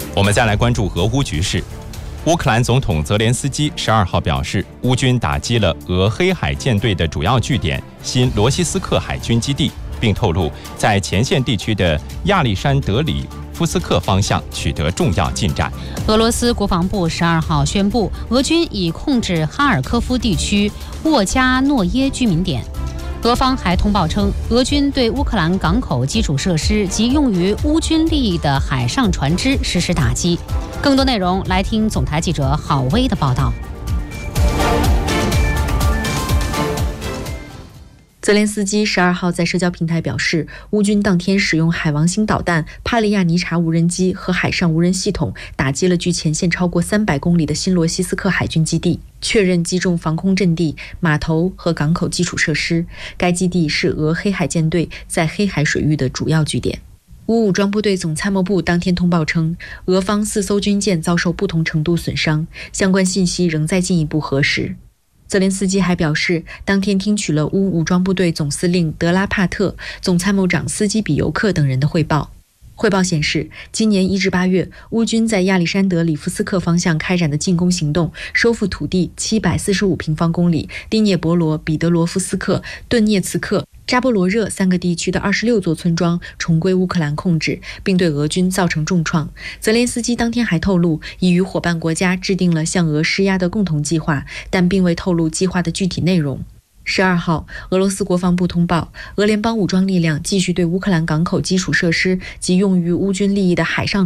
我们再来关注俄乌局势。乌克兰总统泽连斯基12号表示，乌军打击了俄黑海舰队的主要据点新罗西斯克海军基地，并透露在前线地区的亚历山德里夫斯克方向取得重要进展。 俄罗斯国防部12号宣布，俄军已控制哈尔科夫地区沃加诺耶居民点。俄方还通报称，俄军对乌克兰港口基础设施及用于乌军利益的海上船只实施打击。更多内容来听总台记者郝薇的报道。 泽连斯基12号在社交平台表示，乌军当天使用海王星导弹、帕利亚尼察无人机和海上无人系统打击了距前线超过300公里的新罗西斯克海军基地，确认击中防空阵地、码头和港口基础设施。该基地是俄黑海舰队在黑海水域的主要据点。乌武装部队总参谋部当天通报称，俄方4艘军舰遭受不同程度损伤，相关信息仍在进一步核实。泽连斯基还表示，当天听取了乌武装部队总司令德拉帕特、总参谋长斯基比尤克等人的汇报。汇报显示，今年1至8月，乌军在亚历山德里夫斯克方向开展的进攻行动，收复土地745平方公里，第聂伯罗、彼得罗夫斯克、顿涅茨克、扎波罗热3个地区的26座村庄重归乌克兰控制，并对俄军造成重创。泽连斯基当天还透露，已与伙伴国家制定了向俄施压的共同计划，但并未透露计划的具体内容。12号，俄罗斯国防部通报，俄联邦武装力量继续对乌克兰港口基础设施及用于乌军利益的海上